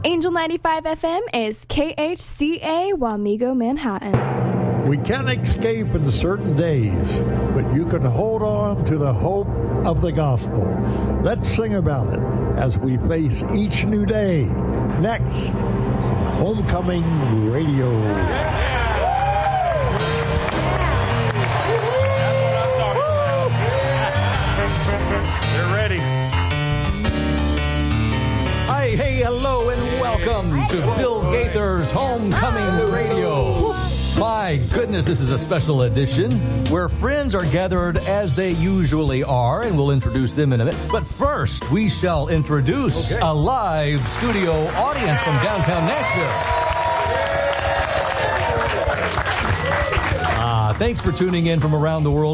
Angel 95 FM is KHCA Wamego, Manhattan. We can't escape in certain days, but you can hold on to the hope of the gospel. Let's sing about it as we face each new day. Next on Homecoming Radio. They're ready. Hi, hey, hello, and welcome to Bill Gaither's Homecoming Radio. My goodness, this is a special edition where friends are gathered as they usually are, and we'll introduce them in a minute. But first, we shall introduce a live studio audience from downtown Nashville. Thanks for tuning in from around the world.